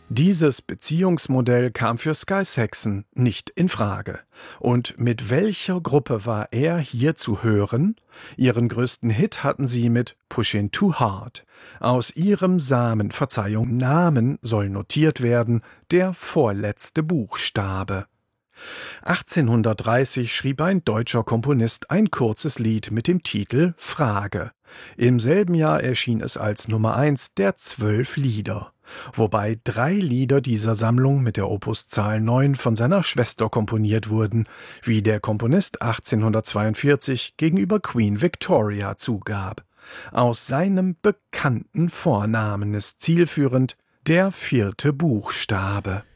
Dieses Beziehungsmodell kam für Sky Saxon nicht in Frage. Und mit welcher Gruppe war er hier zu hören? Ihren größten Hit hatten sie mit Pushin' Too Hard. Aus ihrem Namen soll notiert werden, der vorletzte Buchstabe. 1830 schrieb ein deutscher Komponist ein kurzes Lied mit dem Titel Frage. Im selben Jahr erschien es als Nummer 1 der 12 Lieder, wobei 3 Lieder dieser Sammlung mit der Opuszahl 9 von seiner Schwester komponiert wurden, wie der Komponist 1842 gegenüber Queen Victoria zugab. Aus seinem bekannten Vornamen ist zielführend der 4. Buchstabe.